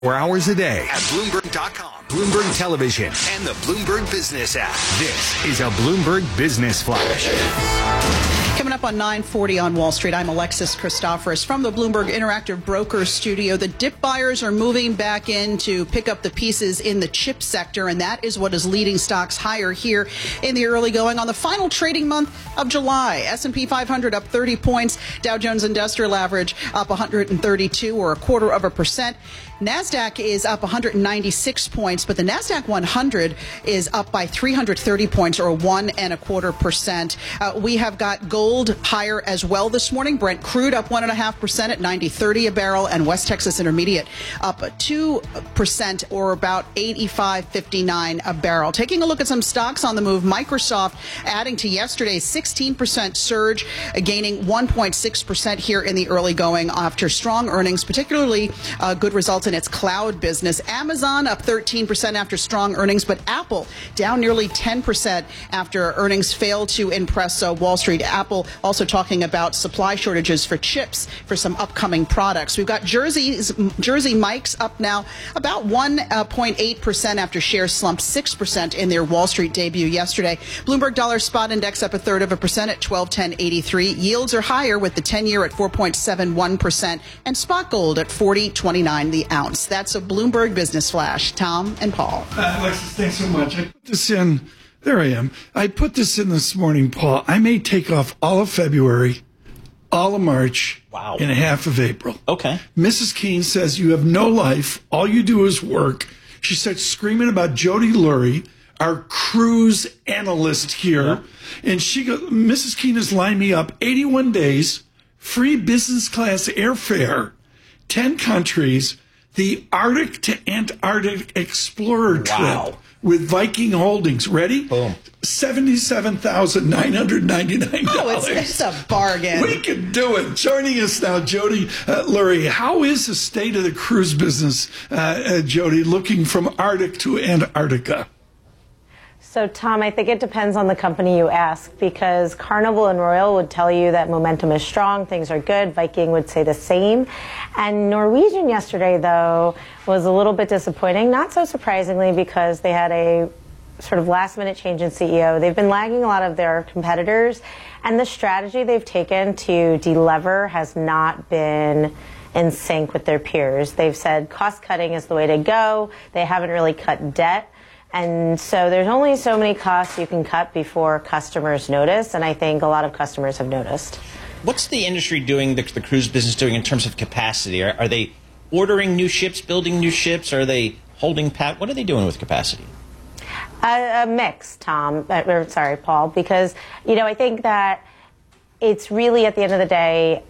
4 hours a day at Bloomberg.com, Bloomberg Television, and the Bloomberg Business app. This is a Bloomberg Business Flash. Coming up on 9:40 on Wall Street, I'm Alexis Christoforous from the Bloomberg Interactive Brokers studio. The dip buyers are moving back in to pick up the pieces in the chip sector, and that is what is leading stocks higher here in the early going on the final trading month of July. S&P 500 up 30 points, Dow Jones Industrial Average up 132 or 0.25%. NASDAQ is up 196 points, but the NASDAQ 100 is up by 330 points or 1.25%. We have got gold higher as well this morning. Brent crude up 1.5% at $90.30 a barrel, and West Texas Intermediate up 2% or about $85.59 a barrel. Taking a look at some stocks on the move, Microsoft adding to yesterday's 16% surge, gaining 1.6% here in the early going after strong earnings, particularly good results in its cloud business. Amazon up 13% after strong earnings, but Apple down nearly 10% after earnings failed to impress Wall Street. Apple also talking about supply shortages for chips for some upcoming products. We've got Jersey Mike's up now about 1.8% after shares slumped 6% in their Wall Street debut yesterday. Bloomberg Dollar Spot Index up 0.33% at 1210.83. Yields are higher with the 10-year at 4.71% and spot gold at 40.29 the ounce. That's a Bloomberg Business Flash. Tom and Paul. Alexis, thanks so much. I put this in. There I am. I put this in this morning, Paul. I may take off all of February, all of March, and half of April. Okay. Mrs. Keene says you have no life. All you do is work. She starts screaming about Jody Lurie, our cruise analyst here. Yeah. And she goes, Mrs. Keene has lined me up 81 days, free business class airfare, 10 countries, the Arctic to Antarctic Explorer trip with Viking Holdings. Ready? Boom. $77,999. Oh, it's a bargain. We can do it. Joining us now, Jody Lurie. How is the state of the cruise business, Jody, looking from Arctic to Antarctica? So, Tom, I think it depends on the company you ask, because Carnival and Royal would tell you that momentum is strong, things are good. Viking would say the same. And Norwegian yesterday, though, was a little bit disappointing, not so surprisingly, because they had a sort of last-minute change in CEO. They've been lagging a lot of their competitors, and the strategy they've taken to delever has not been in sync with their peers. They've said cost-cutting is the way to go. They haven't really cut debt. And so there's only so many costs you can cut before customers notice, and I think a lot of customers have noticed. What's the industry doing, the cruise business doing in terms of capacity? Are they ordering new ships, building new ships? Are they holding pat? What are they doing with capacity? A mix, Tom. Sorry, Paul, because, I think that it's really, at the end of the day,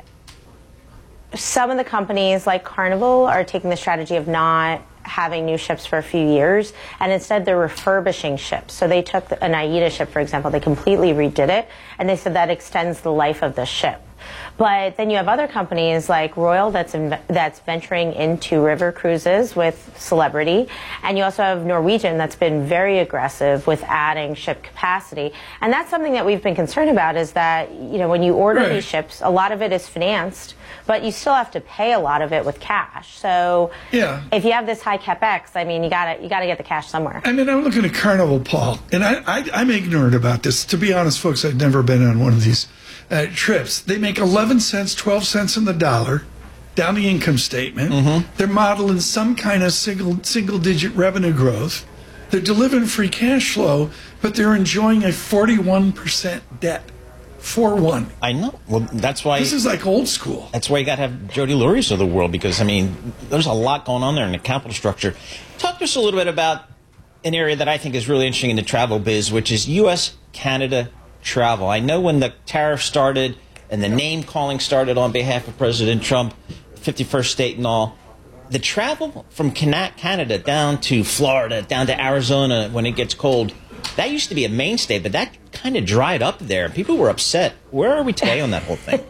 some of the companies like Carnival are taking the strategy of not having new ships for a few years, and instead they're refurbishing ships. So they took an AIDA ship, for example, they completely redid it, and they said that extends the life of the ship. But then you have other companies like Royal that's venturing into river cruises with Celebrity, and you also have Norwegian that's been very aggressive with adding ship capacity. And that's something that we've been concerned about, is that when you order these ships, a lot of it is financed, but you still have to pay a lot of it with cash. So if you have this high capex, you gotta get the cash somewhere. I'm looking at Carnival, Paul, and I'm ignorant about this. To be honest, folks, I've never been on one of these trips. They make 11 cents, 12 cents in the dollar down the income statement. Mm-hmm. They're modeling some kind of single-digit revenue growth. They're delivering free cash flow, but they're enjoying a 41% debt. 4-1. I know. Well, that's why this is like old school. That's why you got to have Jody Lurie's of the world, because there's a lot going on there in the capital structure. Talk to us a little bit about an area that I think is really interesting in the travel biz, which is U.S.-Canada travel. I know when the tariff started and the name calling started on behalf of President Trump, 51st state and all, the travel from Canada down to Florida, down to Arizona when it gets cold, that used to be a mainstay, but that kind of dried up there. People were upset. Where are we today on that whole thing?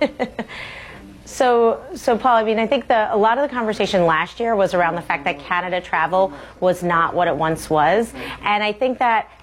So Paul, I think a lot of the conversation last year was around the fact that Canada travel was not what it once was. And I think that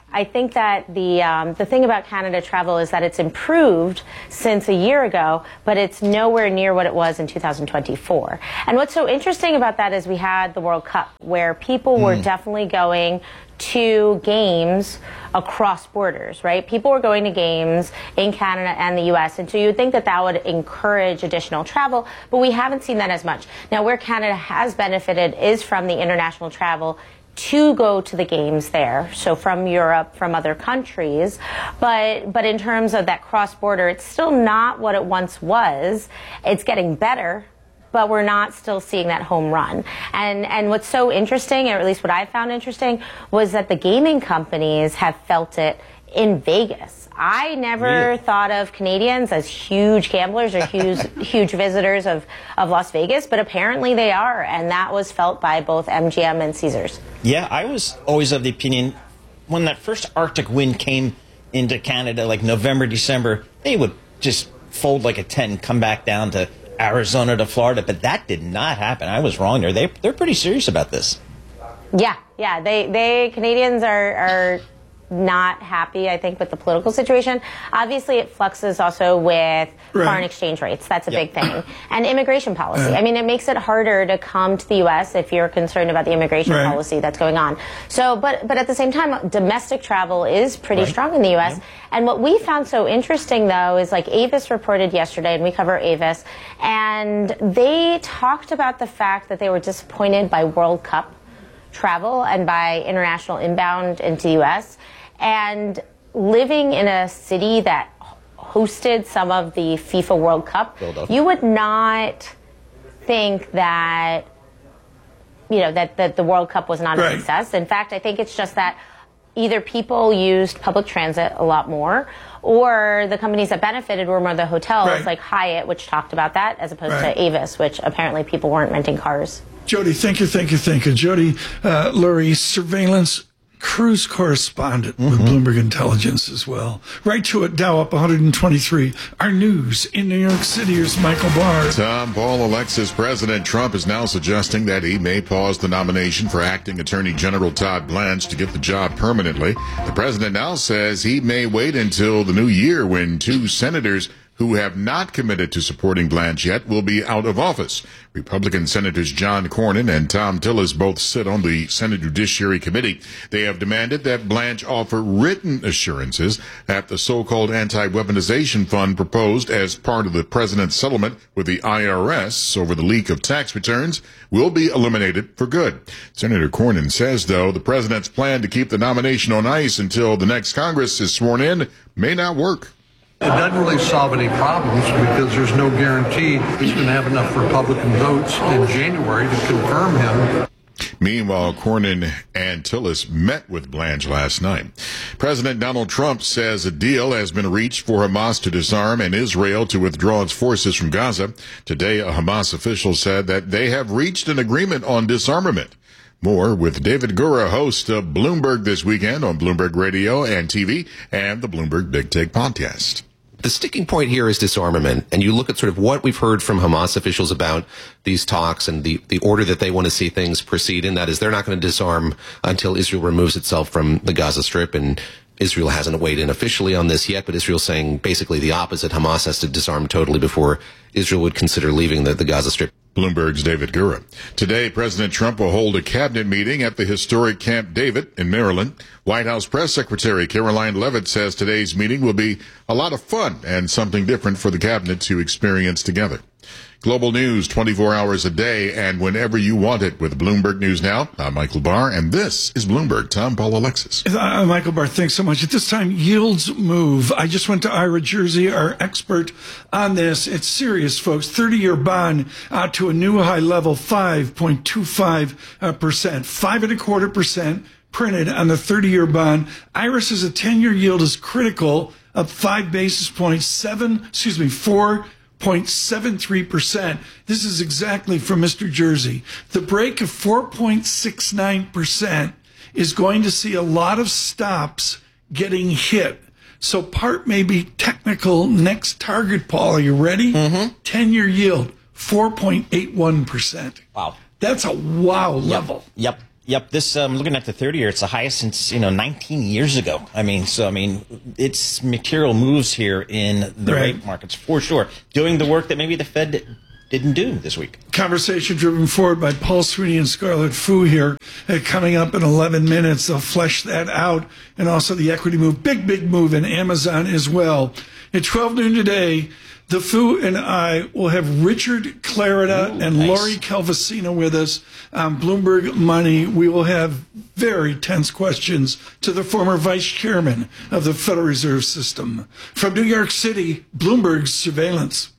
I think that the thing about Canada travel is that it's improved since a year ago, but it's nowhere near what it was in 2024. And what's so interesting about that is we had the World Cup, where people were definitely going to games across borders, right? People were going to games in Canada and the U.S., and so you would think that that would encourage additional travel, but we haven't seen that as much. Now, where Canada has benefited is from the international travel to go to the games there, so from Europe, from other countries, but in terms of that cross-border, it's still not what it once was. It's getting better, but we're not still seeing that home run. And what's so interesting, or at least what I found interesting, was that the gaming companies have felt it in Vegas. I never thought of Canadians as huge gamblers or huge visitors of Las Vegas, but apparently they are, and that was felt by both MGM and Caesars. Yeah, I was always of the opinion when that first Arctic wind came into Canada, like November, December, they would just fold like a tent and come back down to Arizona to Florida, but that did not happen. I was wrong there. They're pretty serious about this. Yeah, they Canadians are not happy, I think, with the political situation. Obviously, it fluxes also with foreign exchange rates. That's a big thing. And immigration policy. I mean, it makes it harder to come to the U.S. if you're concerned about the immigration policy that's going on. So, but at the same time, domestic travel is pretty strong in the U.S. And what we found so interesting, though, is like Avis reported yesterday, and we cover Avis, and they talked about the fact that they were disappointed by World Cup travel and by international inbound into the U.S., and living in a city that hosted some of the FIFA World Cup, you would not think that, that the World Cup was not a success. In fact, I think it's just that either people used public transit a lot more, or the companies that benefited were more the hotels, like Hyatt, which talked about that, as opposed to Avis, which apparently people weren't renting cars. Jody, thank you. Jody Lurie, surveillance cruise correspondent with Bloomberg Intelligence as well. Right to it, Dow up 123. Our news in New York City is Michael Barr. Tom, Paul, Alexis, President Trump is now suggesting that he may pause the nomination for acting Attorney General Todd Blanche to get the job permanently. The president now says he may wait until the new year when two senators who have not committed to supporting Blanche yet will be out of office. Republican Senators John Cornyn and Tom Tillis both sit on the Senate Judiciary Committee. They have demanded that Blanche offer written assurances that the so-called anti-weaponization fund proposed as part of the president's settlement with the IRS over the leak of tax returns will be eliminated for good. Senator Cornyn says, though, the president's plan to keep the nomination on ice until the next Congress is sworn in may not work. It doesn't really solve any problems because there's no guarantee he's going to have enough Republican votes in January to confirm him. Meanwhile, Cornyn and Tillis met with Blanche last night. President Donald Trump says a deal has been reached for Hamas to disarm and Israel to withdraw its forces from Gaza. Today, a Hamas official said that they have reached an agreement on disarmament. More with David Gura, host of Bloomberg This Weekend on Bloomberg Radio and TV and the Bloomberg Big Take podcast. The sticking point here is disarmament, and you look at sort of what we've heard from Hamas officials about these talks and the order that they want to see things proceed in. That is, they're not going to disarm until Israel removes itself from the Gaza Strip, and Israel hasn't weighed in officially on this yet, but Israel's saying basically the opposite. Hamas has to disarm totally before Israel would consider leaving the Gaza Strip. Bloomberg's David Gura. Today, President Trump will hold a cabinet meeting at the historic Camp David in Maryland. White House Press Secretary Caroline Leavitt says today's meeting will be a lot of fun and something different for the cabinet to experience together. Global news 24 hours a day and whenever you want it with Bloomberg News Now. I'm Michael Barr, and this is Bloomberg. Tom, Paul, Alexis. Michael Barr, thanks so much. At this time, yields move. I just went to Ira Jersey, our expert on this. It's serious, folks. 30-year bond out to a new high level, 5.25%, 5.25% printed on the 30-year bond. Ira says a 10-year yield is critical, up 5 basis points, 4.73%. This is exactly from Mr. Jersey. The break of 4.69% is going to see a lot of stops getting hit. So part may be technical. Next target, Paul, are you ready? 10-year yield, 4.81%. Wow. That's a wow level. Yep. Yep, this looking at the 30-year, it's the highest since 19 years ago. It's material moves here in the rate markets for sure, doing the work that maybe the Fed didn't do this week. Conversation driven forward by Paul Sweeney and Scarlett Fu here. Coming up in 11 minutes, they'll flesh that out, and also the equity move, big move in Amazon as well. At 12 noon today, the Fu and I will have Richard Clarida and Lori Calvasino with us on Bloomberg Money. We will have very tense questions to the former vice chairman of the Federal Reserve System. From New York City, Bloomberg's Surveillance.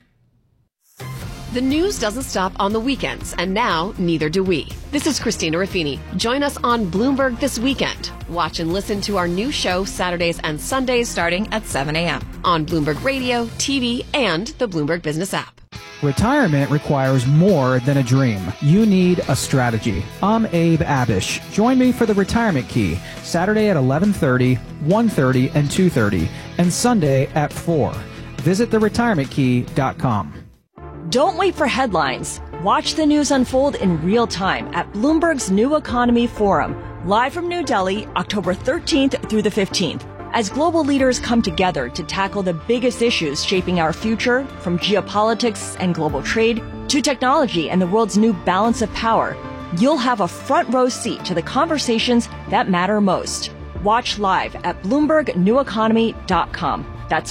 The news doesn't stop on the weekends, and now neither do we. This is Christina Ruffini. Join us on Bloomberg This Weekend. Watch and listen to our new show Saturdays and Sundays starting at 7 a.m. on Bloomberg Radio, TV, and the Bloomberg Business app. Retirement requires more than a dream. You need a strategy. I'm Abe Abish. Join me for the Retirement Key, Saturday at 11:30, 1:30, and 2:30, and Sunday at 4. Visit theretirementkey.com. Don't wait for headlines. Watch the news unfold in real time at Bloomberg's New Economy Forum, live from New Delhi, October 13th through the 15th. As global leaders come together to tackle the biggest issues shaping our future, from geopolitics and global trade to technology and the world's new balance of power, you'll have a front row seat to the conversations that matter most. Watch live at BloombergNewEconomy.com. That's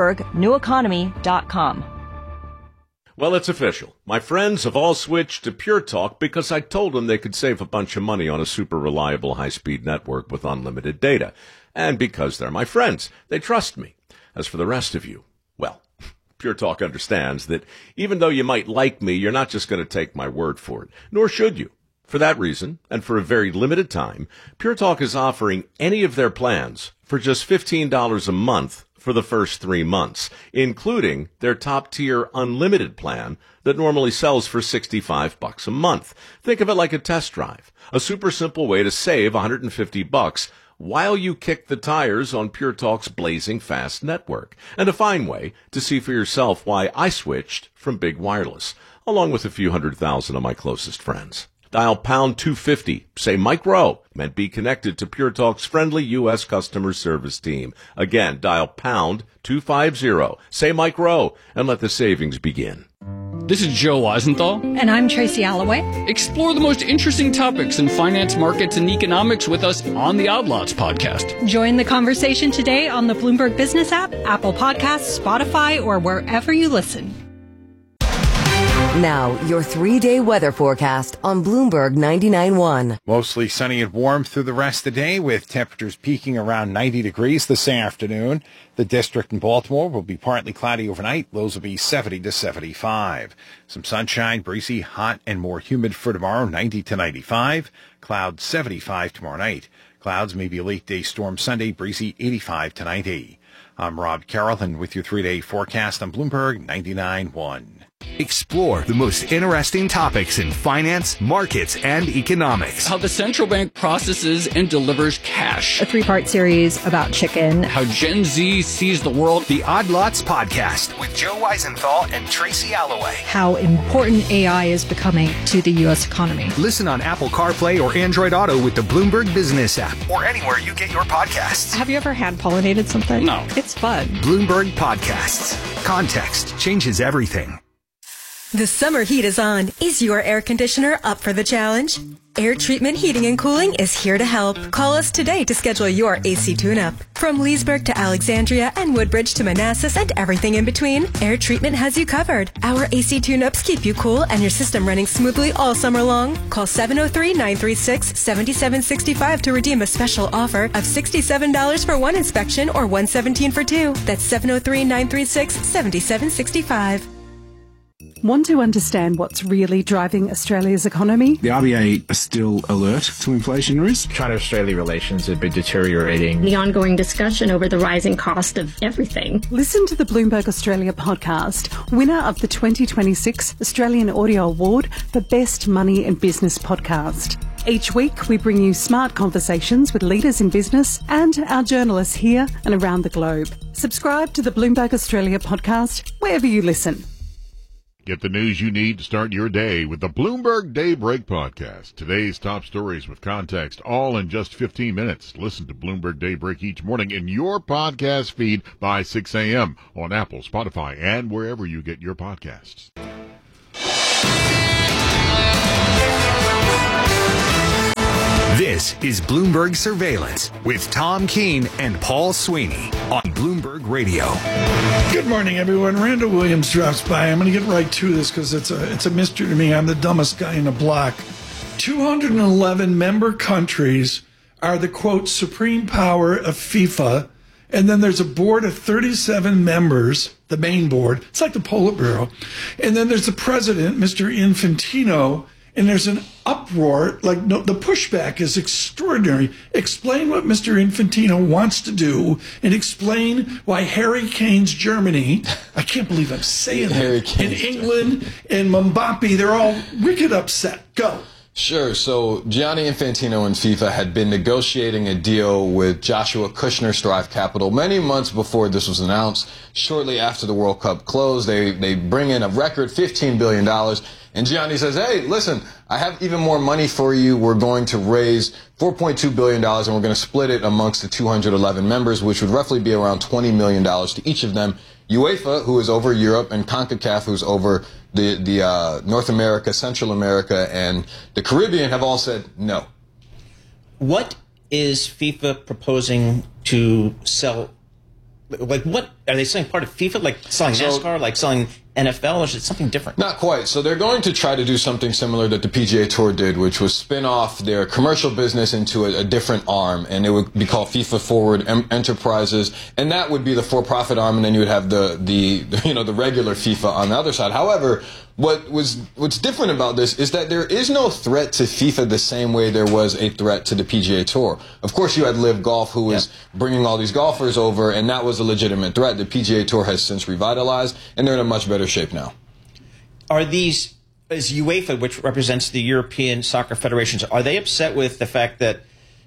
BloombergNewEconomy.com. Well, it's official. My friends have all switched to Pure Talk because I told them they could save a bunch of money on a super reliable high-speed network with unlimited data. And because they're my friends, they trust me. As for the rest of you, well, Pure Talk understands that even though you might like me, you're not just going to take my word for it, nor should you. For that reason, and for a very limited time, Pure Talk is offering any of their plans for just $15 a month for the first 3 months, including their top-tier unlimited plan that normally sells for $65 a month. Think of it like a test drive, a super simple way to save $150 while you kick the tires on Pure Talk's blazing fast network, and a fine way to see for yourself why I switched from big wireless, along with a few 100,000 of my closest friends. Dial pound 250, say Mike Rowe, and be connected to Pure Talk's friendly U.S. customer service team. Again, dial pound 250, say Mike Rowe, and let the savings begin. This is Joe Weisenthal. And I'm Tracy Alloway. Explore the most interesting topics in finance, markets, and economics with us on the Outlots podcast. Join the conversation today on the Bloomberg Business app, Apple Podcasts, Spotify, or wherever you listen. Now, your 3-day weather forecast on Bloomberg 99.1. Mostly sunny and warm through the rest of the day, with temperatures peaking around 90 degrees this afternoon. The district in Baltimore will be partly cloudy overnight. Lows will be 70 to 75. Some sunshine, breezy, hot, and more humid for tomorrow, 90 to 95. Clouds 75 tomorrow night. Clouds, maybe a late day storm Sunday, breezy 85 to 90. I'm Rob Carroll, and with your 3-day forecast on Bloomberg 99.1. Explore the most interesting topics in finance, markets, and economics. How the central bank processes and delivers cash. A 3-part series about chicken. How Gen Z sees the world. The Odd Lots Podcast with Joe Weisenthal and Tracy Alloway. How important AI is becoming to the U.S. economy. Listen on Apple CarPlay or Android Auto with the Bloomberg Business app or anywhere you get your podcasts. Have you ever hand-pollinated something? No. It's fun. Bloomberg Podcasts. Context changes everything. The summer heat is on. Is your air conditioner up for the challenge? Air Treatment Heating and Cooling is here to help. Call us today to schedule your AC tune-up. From Leesburg to Alexandria and Woodbridge to Manassas and everything in between, Air Treatment has you covered. Our AC tune-ups keep you cool and your system running smoothly all summer long. Call 703-936-7765 to redeem a special offer of $67 for one inspection or $117 for two. That's 703-936-7765. Want to understand what's really driving Australia's economy? The RBA are still alert to inflation risk. China-Australia relations have been deteriorating. The ongoing discussion over the rising cost of everything. Listen to the Bloomberg Australia podcast, winner of the 2026 Australian Audio Award for Best Money and Business Podcast. Each week, we bring you smart conversations with leaders in business and our journalists here and around the globe. Subscribe to the Bloomberg Australia podcast wherever you listen. Get the news you need to start your day with the Bloomberg Daybreak podcast. Today's top stories with context, all in just 15 minutes. Listen to Bloomberg Daybreak each morning in your podcast feed by 6 a.m. on Apple, Spotify, and wherever you get your podcasts. This is Bloomberg Surveillance with Tom Keene and Paul Sweeney on Bloomberg Radio. Good morning, everyone. Randall Williams drops by. I'm going to get right to this because it's a mystery to me. I'm the dumbest guy in the block. 211 member countries are the, quote, supreme power of FIFA. And then there's a board of 37 members, the main board. It's like the Politburo. And then there's the president, Mr. Infantino. And there's an uproar, the pushback is extraordinary. Explain what Mr. Infantino wants to do and explain why Harry Kane's Germany, I can't believe I'm saying that, in England and Mbappe, they're all wicked upset. Go. Sure. So Gianni Infantino and FIFA had been negotiating a deal with Joshua Kushner, Strive Capital, many months before this was announced. Shortly after the World Cup closed, they bring in a record $15 billion. And Gianni says, hey, listen, I have even more money for you. We're going to raise $4.2 billion, and we're going to split it amongst the 211 members, which would roughly be around $20 million to each of them. UEFA, who is over Europe, and CONCACAF, who's over the North America, Central America, and the Caribbean, have all said no. What is FIFA proposing to sell? Like, what are they selling? Part of FIFA, like selling NASCAR, like selling NFL, or is it something different? Not quite. So they're going to try to do something similar that the PGA Tour did, which was spin off their commercial business into a different arm, and it would be called FIFA Forward Enterprises, and that would be the for-profit arm, and then you would have the regular FIFA on the other side. However, what's different about this is that there is no threat to FIFA the same way there was a threat to the PGA Tour. Of course, you had Live Golf, who was bringing all these golfers over, and that was a legitimate threat. The PGA Tour has since revitalized, and they're in a much better shape now. Is UEFA, which represents the European soccer federations, are they upset with the fact that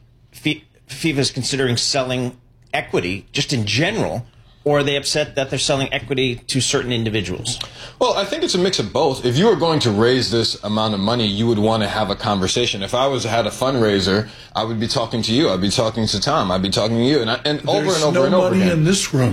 FIFA is considering selling equity just in general, or are they upset that they're selling equity to certain individuals? Well, I think it's a mix of both. If you were going to raise this amount of money, you would want to have a conversation. If I had a fundraiser, I would be talking to you. I'd be talking to Tom. I'd be talking to you. And over and over and over again. There's no money in this room.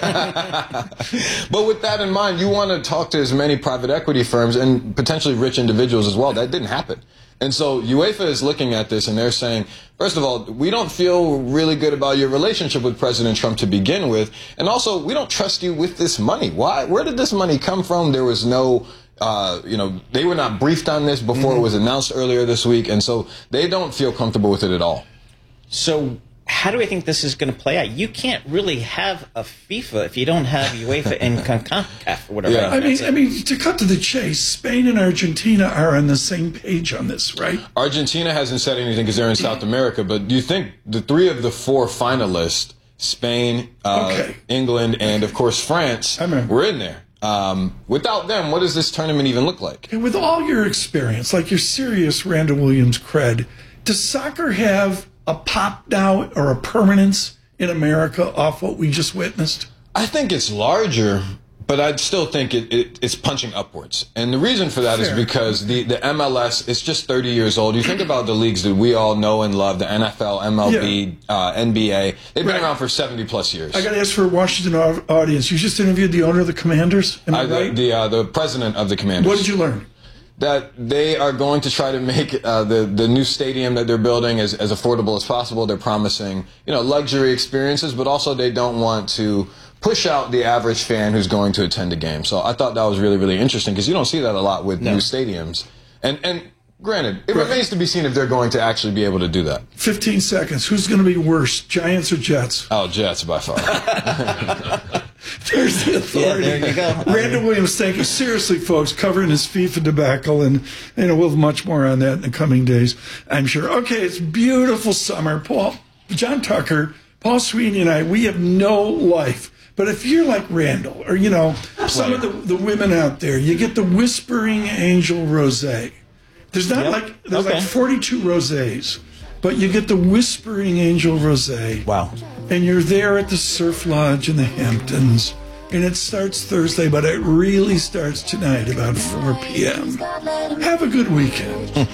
But with that in mind, you want to talk to as many private equity firms and potentially rich individuals as well. That didn't happen. And so UEFA is looking at this and they're saying, first of all, we don't feel really good about your relationship with President Trump to begin with. And also, we don't trust you with this money. Why? Where did this money come from? There was no, they were not briefed on this before it was announced earlier this week. And so they don't feel comfortable with it at all. So how do we think this is going to play out? You can't really have a FIFA if you don't have UEFA and CONCACAF or whatever. Yeah. I mean, to cut to the chase, Spain and Argentina are on the same page on this, right? Argentina hasn't said anything because they're in South America, but do you think the 3 of the 4 finalists, Spain, England, and of course France, were in there? Without them, what does this tournament even look like? And with all your experience, like your serious Randall Williams cred, does soccer have a pop now or a permanence in America off what we just witnessed? I think it's larger, but I still think it's punching upwards. And the reason for that is because the MLS is just 30 years old. You think about the leagues that we all know and love, the NFL, MLB, NBA. They've been around for 70-plus years. I got to ask for a Washington audience. You just interviewed the owner of the Commanders? Am I right? The president of the Commanders. What did you learn? That they are going to try to make the new stadium that they're building as affordable as possible. They're promising, luxury experiences, but also they don't want to push out the average fan who's going to attend a game. So I thought that was really, really interesting because you don't see that a lot with new stadiums. And granted, it remains to be seen if they're going to actually be able to do that. 15 seconds. Who's going to be worse, Giants or Jets? Oh, Jets by far. There's the authority. Yeah, there you go. Randall Williams, thank you. Seriously, folks, covering his FIFA debacle, and we'll have much more on that in the coming days, I'm sure. Okay, it's beautiful summer. John Tucker, Paul Sweeney, and I, we have no life. But if you're like Randall, or, some of the women out there, you get the Whispering Angel Rosé. There's not like 42 rosés, but you get the Whispering Angel Rosé. Wow. And you're there at the Surf Lodge in the Hamptons, And it starts Thursday, but it really starts tonight about 4 p.m. Have a good weekend.